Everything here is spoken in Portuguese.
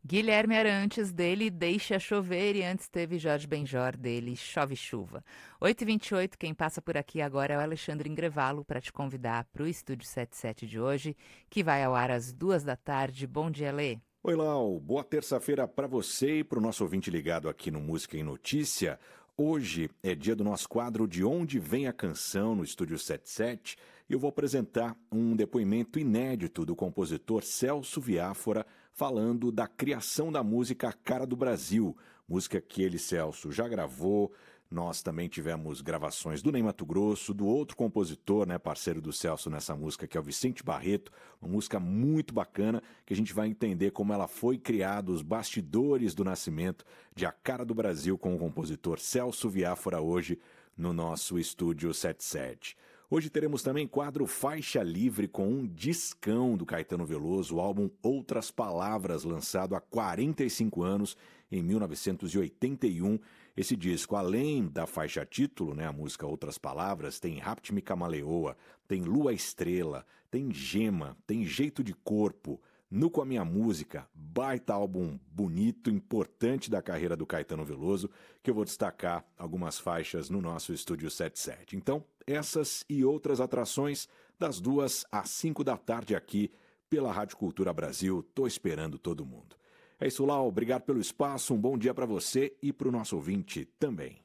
Guilherme Arantes, dele Deixa Chover, e antes teve Jorge Benjor, dele Chove Chuva. 8h28, quem passa por aqui agora é o Alexandre Ingrevalo para te convidar para o Estúdio 77 de hoje, que vai ao ar às 2 da tarde. Bom dia, Lê. Oi, Lau. Boa terça-feira para você e para o nosso ouvinte ligado aqui no Música em Notícia. Hoje é dia do nosso quadro De Onde Vem a Canção no Estúdio 77 e eu vou apresentar um depoimento inédito do compositor Celso Viáfora falando da criação da música A Cara do Brasil, música que ele, Celso, já gravou. Nós também tivemos gravações do Ney Matogrosso, do outro compositor, parceiro do Celso nessa música, que é o Vicente Barreto, uma música muito bacana, que a gente vai entender como ela foi criada, os bastidores do nascimento de A Cara do Brasil com o compositor Celso Viáfora hoje no nosso Estúdio 77. Hoje teremos também quadro Faixa Livre com um discão do Caetano Veloso, o álbum Outras Palavras, lançado há 45 anos, em 1981. Esse disco, além da faixa título, a música Outras Palavras, tem Rapt-me Camaleoa, tem Lua Estrela, tem Gema, tem Jeito de Corpo, Nu com a Minha Música, baita álbum bonito, importante da carreira do Caetano Veloso, que eu vou destacar algumas faixas no nosso Estúdio 77. Então, essas e outras atrações das 2 às 5 da tarde aqui pela Rádio Cultura Brasil. Tô esperando todo mundo. É isso, Lau. Obrigado pelo espaço, um bom dia para você e para o nosso ouvinte também.